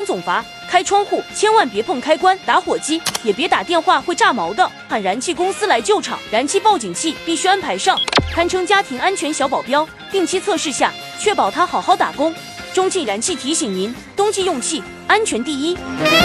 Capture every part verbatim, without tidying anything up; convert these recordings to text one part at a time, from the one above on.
总阀。开窗户千万别碰开关，打火机也别打电话，会炸毛的。喊燃气公司来救场，燃气报警器必须安排上，堪称家庭安全小保镖。定期测试下，确保它好好打工。中纪燃气提醒您，冬季用气安全第一。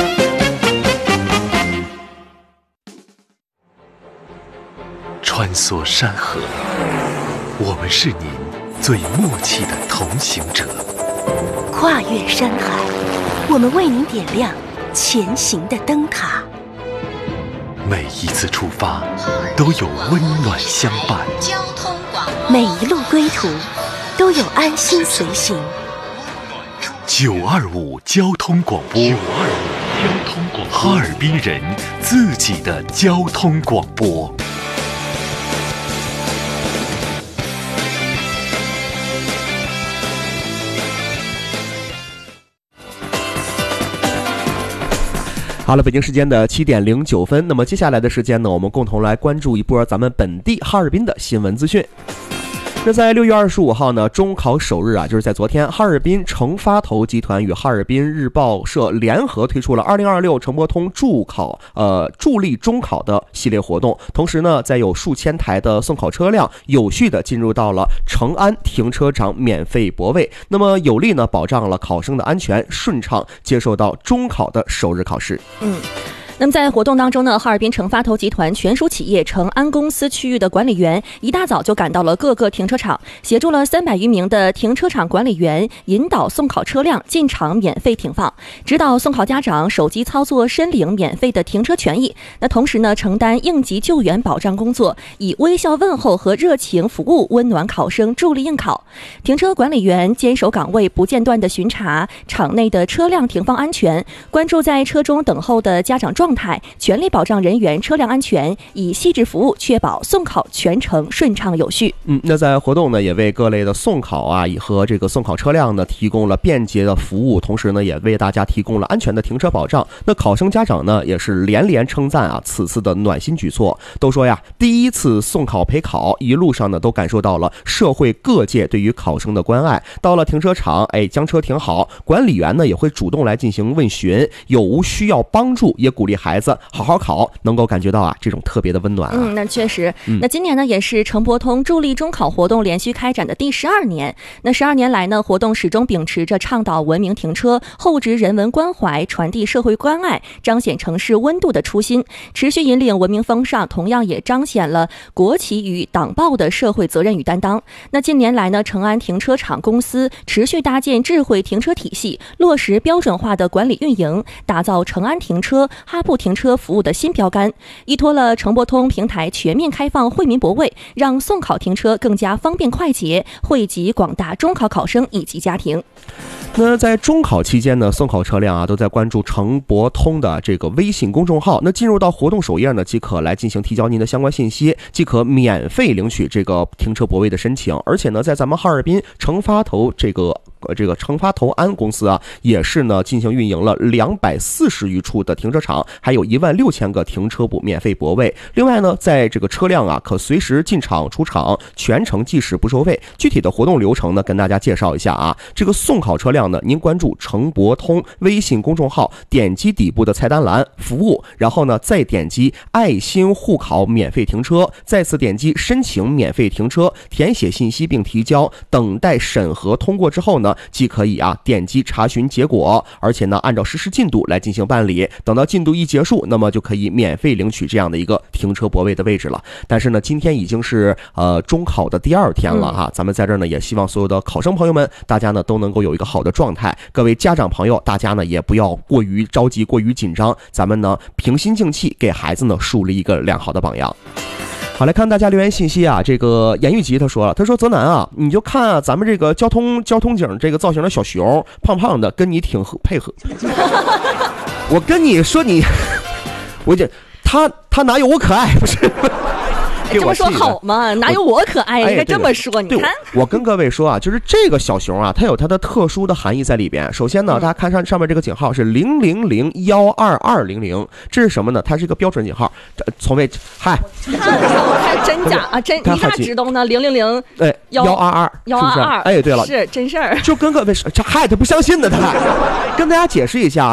穿梭山河，我们是您最默契的同行者。 跨越山海，我们为您点亮前行的灯塔。 每一次出发，都有温暖相伴； 每一路归途，都有安心随行。 九二五交通广播，九二五交通广播，哈尔滨人自己的交通广播。 好了，北京时间的七点零九分，那么接下来的时间呢，我们共同来关注一波咱们本地哈尔滨的新闻资讯。那在六月二十五号呢，中考首日啊，就是在昨天，哈尔滨成发投集团与哈尔滨日报社联合推出了二零二六成博通助考呃助力中考的系列活动，同时呢，再有数千台的送考车辆有序的进入到了成安停车场免费泊位，那么有力呢保障了考生的安全，顺畅接受到中考的首日考试。 嗯。那么在活动当中呢，哈尔滨成发投集团全属企业成安公司区域的管理员一大早就赶到了各个停车场，协助了三百余名的停车场管理员引导送考车辆进场免费停放，指导送考家长手机操作申领免费的停车权益。那同时呢，承担应急救援保障工作，以微笑问候和热情服务温暖考生，助力应考。停车管理员坚守岗位，不间断的巡查场内的车辆停放安全，关注在车中等候的家长状态，全力保障人员车辆安全，以细致服务确保送考全程顺畅有序。 嗯，那在活动呢，也为各类的送考啊和这个送考车辆呢提供了便捷的服务，同时呢，也为大家提供了安全的停车保障。那考生家长呢，也是连连称赞啊此次的暖心举措，都说呀，第一次送考陪考，一路上呢都感受到了社会各界对于考生的关爱。到了停车场，哎，将车停好，管理员呢也会主动来进行问询，有无需要帮助，也鼓励孩子好好考，能够感觉到啊这种特别的温暖啊。 嗯，那确实，那今年呢也是成博通助力中考活动连续开展的第十二年。那十二年来呢，活动始终秉持着倡导文明停车、厚植人文关怀、传递社会关爱、彰显城市温度的初心，持续引领文明风尚，同样也彰显了国企与党报的社会责任与担当。那近年来呢，成安停车场公司持续搭建智慧停车体系，落实标准化的管理运营，打造成安停车、哈布停车服务的新标杆，依托了成博通平台全面开放惠民泊位，让送考停车更加方便快捷，惠及广大中考考生以及家庭。 那在中考期间呢，送考车辆啊都在关注成博通的这个微信公众号，那进入到活动首页呢，即可来进行提交您的相关信息，即可免费领取这个停车泊位的申请。而且呢，在咱们哈尔滨成发投这个这个成发投安公司啊，也是呢进行运营了两百四十余处的停车场，还有一万六千个停车补免费泊位。另外呢，在这个车辆啊可随时进场出场，全程计时不收费。具体的活动流程呢，跟大家介绍一下啊。这个送考车辆呢，您关注成博通微信公众号，点击底部的菜单栏服务，然后呢再点击爱心护考免费停车，再次点击申请免费停车，填写信息并提交，等待审核通过之后呢，既可以啊点击查询结果，而且呢按照实施进度来进行办理，等到进度一结束，那么就可以免费领取这样的一个停车泊位的位置了。但是呢，今天已经是呃中考的第二天了哈，咱们在这儿呢也希望所有的考生朋友们，大家呢都能够有一个好的状态。各位家长朋友，大家呢也不要过于着急，过于紧张，咱们呢平心静气，给孩子呢树立一个良好的榜样。好，来看大家留言信息啊，这个严玉吉他说了，他说泽南啊，你就看啊，咱们这个交通交通警这个造型的小熊，胖胖的，跟你挺配合。我跟你说你，我这他他哪有我可爱？不是。 这么说好吗？哪有我可爱？应该这么说。你看， 我跟各位说啊，就是这个小熊啊，它有它的特殊的含义在里边。首先呢，大家看上上面这个井号是零零零幺二二零零，这是什么呢？它是一个标准井号。从未嗨， 我看真假啊，真你咋知道呢？零零零哎幺二二幺二二， 哎对了， 是真事儿。 就跟各位说，这嗨，他不相信的他。跟大家解释一下啊。